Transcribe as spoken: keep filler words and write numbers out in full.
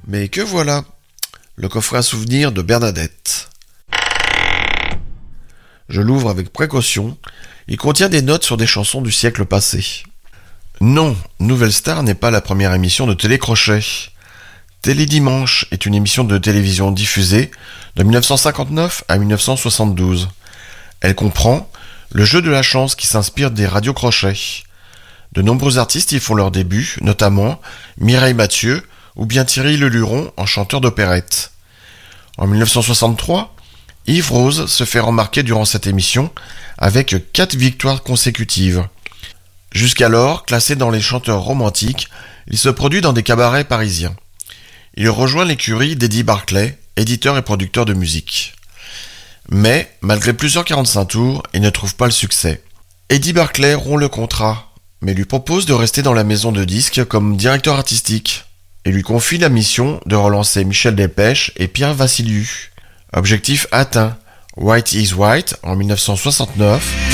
Mais que voilà, le coffret à souvenirs de Bernadette. Je l'ouvre avec précaution, il contient des notes sur des chansons du siècle passé. Non, Nouvelle Star n'est pas la première émission de télécrochet. Télédimanche est une émission de télévision diffusée de dix-neuf cent cinquante-neuf à dix-neuf cent soixante-douze. Elle comprend le jeu de la chance qui s'inspire des radiocrochets. De nombreux artistes y font leur début, notamment Mireille Mathieu ou bien Thierry Leluron en chanteur d'opérette. En dix-neuf cent soixante-trois, Yves Rose se fait remarquer durant cette émission avec quatre victoires consécutives. Jusqu'alors, classé dans les chanteurs romantiques, il se produit dans des cabarets parisiens. Il rejoint l'écurie d'Eddie Barclay, éditeur et producteur de musique. Mais, malgré plusieurs quarante-cinq tours, il ne trouve pas le succès. Eddie Barclay rompt le contrat, mais lui propose de rester dans la maison de disques comme directeur artistique, et lui confie la mission de relancer Michel Delpech et Pierre Vassiliou. Objectif atteint, White is White en dix-neuf cent soixante-neuf,